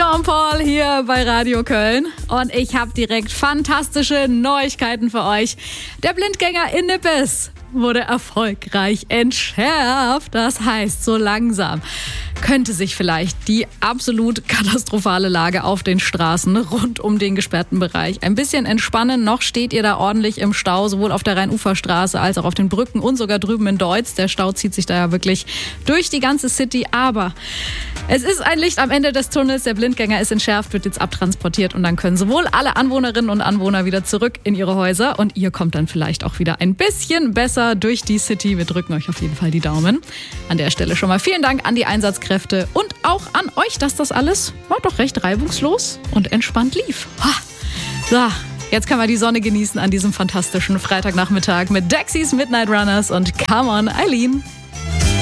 Jean-Paul hier bei Radio Köln und ich habe direkt fantastische Neuigkeiten für euch. Der Blindgänger in Nippes wurde erfolgreich entschärft. Das heißt, so langsam könnte sich vielleicht die absolut katastrophale Lage auf den Straßen rund um den gesperrten Bereich ein bisschen entspannen. Noch steht ihr da ordentlich im Stau, sowohl auf der Rhein-Ufer-Straße als auch auf den Brücken und sogar drüben in Deutz. Der Stau zieht sich da ja wirklich durch die ganze City. Aber es ist ein Licht am Ende des Tunnels. Der Blindgänger ist entschärft, wird jetzt abtransportiert und dann können sowohl alle Anwohnerinnen und Anwohner wieder zurück in ihre Häuser und ihr kommt dann vielleicht auch wieder ein bisschen besser durch die City. Wir drücken euch auf jeden Fall die Daumen. An der Stelle schon mal vielen Dank an die Einsatzkräfte und auch an euch, dass das alles doch recht reibungslos und entspannt lief. So, jetzt kann man die Sonne genießen an diesem fantastischen Freitagnachmittag mit Dexys Midnight Runners und Come On Eileen.